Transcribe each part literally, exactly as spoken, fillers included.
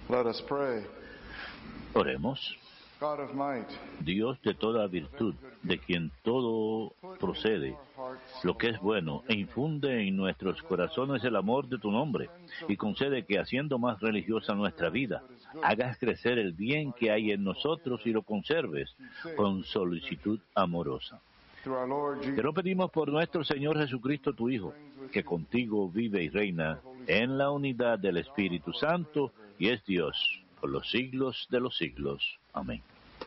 Let us pray. Oremos. God of might, Dios de toda virtud, de quien todo procede, lo que es bueno, e infunde en nuestros corazones el amor de tu nombre, y concede que, haciendo más religiosa nuestra vida, hagas crecer el bien que hay en nosotros y lo conserves con solicitud amorosa. through our Lord Te Jesus, lo pedimos por nuestro Señor Jesucristo, tu Hijo, que contigo vive y reina en la unidad del Espíritu Santo y es Dios por los siglos de los siglos. Amén.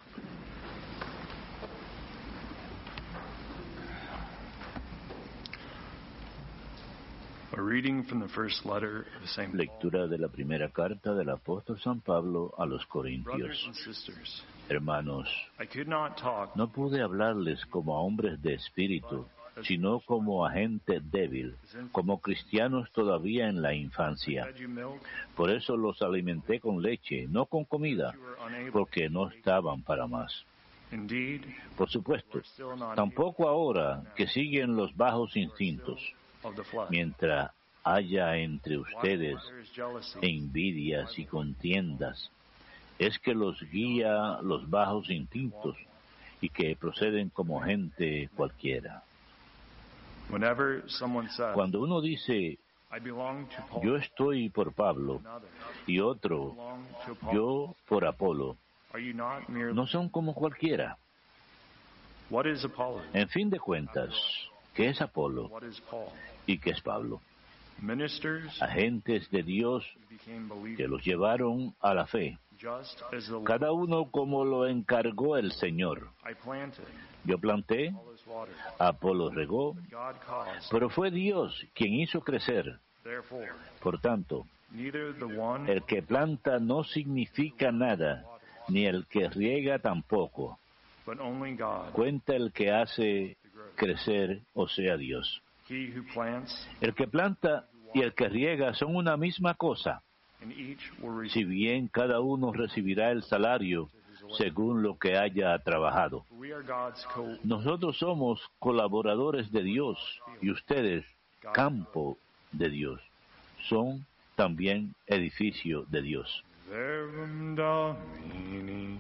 A reading from the first letter of Saint Paul. Lectura de la primera carta del apóstol San Pablo a los Brothers Corintios. and sisters, Hermanos, I could not talk no pude hablarles como a hombres de espíritu, sino como a gente débil, como cristianos todavía en la infancia. fed you milk, Por eso los alimenté con leche, no con comida, you were unable. porque no estaban para más. Indeed, Por supuesto, we're still not tampoco ahora que siguen los bajos instintos, of the flesh. mientras haya entre Why ustedes there is jealousy, envidias y contiendas, es que los guía los bajos instintos y que proceden como gente cualquiera. whenever someone says, Cuando uno dice, I belong to Paul, yo estoy por Pablo, another, y otro, belong to Paul, yo por Apolo, are you not merely? no son como cualquiera. What is Apollo? En fin de cuentas, ¿qué es Apolo What is Paul? y qué es Pablo? Ministers Agentes de Dios who became believers, que los llevaron a la fe, just as the cada uno como lo encargó el Señor. I planted, Yo planté, all is water, Apolo regó, God caused. pero fue Dios quien hizo crecer. Therefore, Por tanto, neither the one el que planta no significa nada, ni el que riega tampoco. but only God, Cuenta el que hace crecer, o sea, Dios. he who plants, El que planta y el que riega son una misma cosa, and each will receive. si bien cada uno recibirá el salario según lo que haya trabajado. We are God's co Nosotros somos colaboradores de Dios y ustedes campo de Dios. Son también edificio de Dios. Verbum Domini.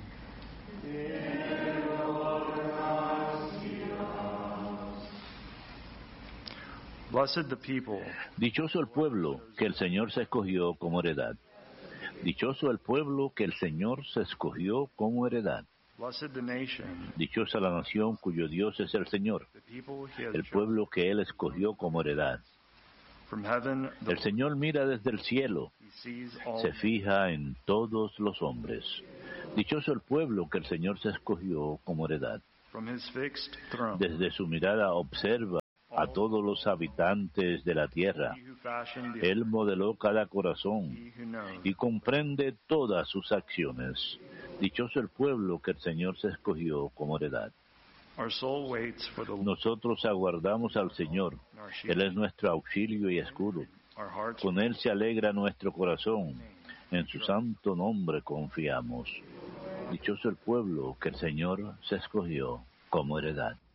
Blessed the people Dichoso el pueblo que el Señor se escogió como heredad. Dichoso el pueblo que el Señor se escogió como heredad. Blessed the nation, Dichosa la nación cuyo Dios es el Señor, the people he has el chosen. pueblo que Él escogió como heredad. From heaven, the El Señor mira desde el cielo, he sees all se fija en todos los hombres. Dichoso el pueblo que el Señor se escogió como heredad. from his fixed throne. Desde su mirada observa a todos los habitantes de la tierra. He who fashioned the Él modeló cada corazón he who knows. y comprende todas sus acciones. Dichoso el pueblo que el Señor se escogió como heredad. Our soul waits for the Lord, Nosotros aguardamos al Señor. our shield. Él es nuestro auxilio y escudo. Our hearts Con Él se alegra nuestro corazón. En su santo nombre confiamos. Dichoso el pueblo que el Señor se escogió como heredad.